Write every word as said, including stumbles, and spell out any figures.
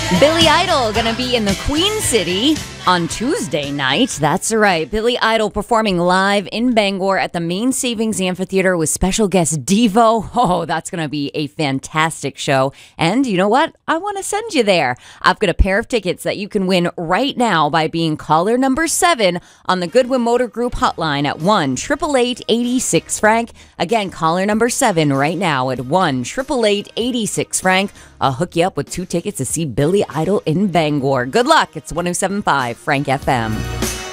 Billy Idol going to be in the Queen City on Tuesday night. That's right. Billy Idol performing live in Bangor at the Main Savings Amphitheater with special guest Devo. Oh, that's going to be a fantastic show. And you know what? I want to send you there. I've got a pair of tickets that you can win right now by being caller number seven on the Goodwin Motor Group hotline at one eight eight eight, eight six, Frank. Again, caller number seven right now at one eight eight eight, eight six, Frank. I'll hook you up with two tickets to see Billy Idol in Bangor. Good luck. It's one oh seven point five Frank F M.